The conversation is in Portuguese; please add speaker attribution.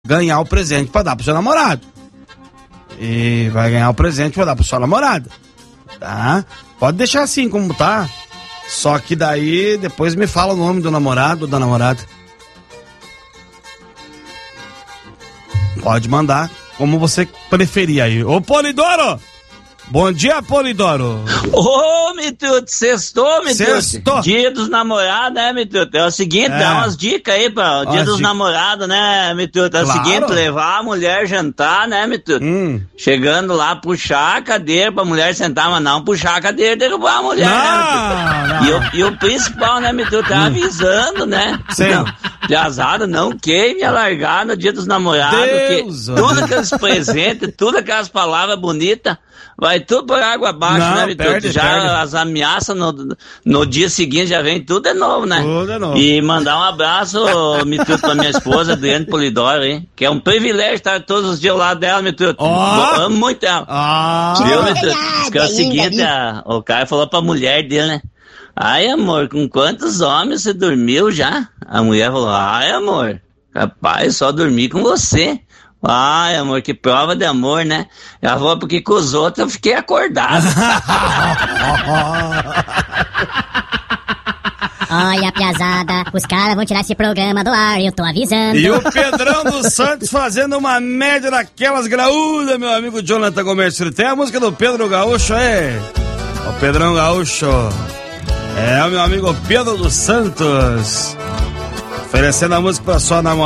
Speaker 1: ganhar o presente pra dar pro seu namorado. E vai ganhar o presente pra dar pro sua namorada. Tá? Pode deixar assim como tá. Só que daí depois me fala o nome do namorado ou da namorada. Pode mandar como você preferir aí. Ô Polidoro! Bom dia, Polidoro!
Speaker 2: Ô, Mituto, sextou, Mituto?
Speaker 1: Sextou!
Speaker 2: Dia dos namorados, né, Mituto? É o seguinte, dá umas dicas aí pra dia dos namorados, né, Mituto? É o seguinte, levar a mulher jantar, né, Mituto? Chegando lá, puxar a cadeira pra mulher sentar, mas não puxar a cadeira e derrubar a mulher, né, Mituto? E o principal, né, Mituto? Tá avisando, né?
Speaker 1: Sim.
Speaker 2: Não, piazada, não queime a largar no dia dos namorados,
Speaker 1: Deus,
Speaker 2: que tudo aqueles presentes, tudo aquelas palavras bonitas, vai tudo por água abaixo, né, Mituto? Já as ameaças no dia seguinte já vem tudo de novo, né?
Speaker 1: Tudo de novo.
Speaker 2: E mandar um abraço, Mituto, pra minha esposa, Adriane Polidoro, hein? Que é um privilégio estar todos os dias ao lado dela, Mituto. Amo muito ela. Viu, Mituto? Que é o seguinte, o cara falou pra mulher dele, né? Ai, amor, com quantos homens você dormiu já? A mulher falou, ai, amor, rapaz, só dormi com você. Ai, amor, que prova de amor, né? Ela falou, porque com os outros eu fiquei acordado.
Speaker 3: Olha, piazada, os caras vão tirar esse programa do ar, eu tô avisando.
Speaker 1: E o Pedrão dos Santos fazendo uma média daquelas graúdas, meu amigo Jonathan Gomes. Tem a música do Pedro Gaúcho aí. O Pedrão Gaúcho. É o meu amigo Pedro dos Santos. Oferecendo a música pra sua namorada.